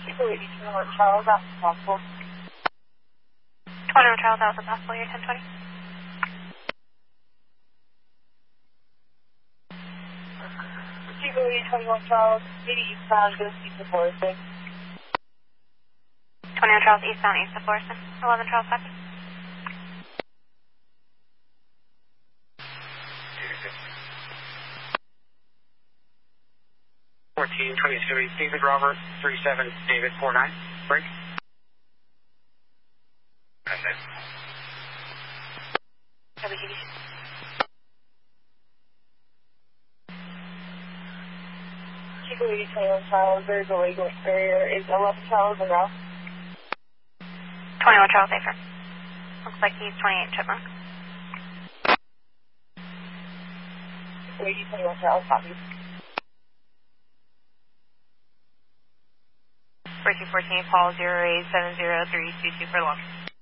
People 81 Charles, that's possible. 21 Charles, Alpha possible, you're 1020. People 21 Charles, 80 eastbound, go east to Forreston. 21 Charles, eastbound, east of Forreston. 11 Charles, copy. Fourteen 22, David Robert, 37, David 49, break. WGB. Chico 81 Charles, there's a legal barrier. Is 11 Charles enough? 21 Charles, A firm. Looks like he's 28 Chipmunk. Chico 81 Charles, copy. 1414, Paul 087032 for long.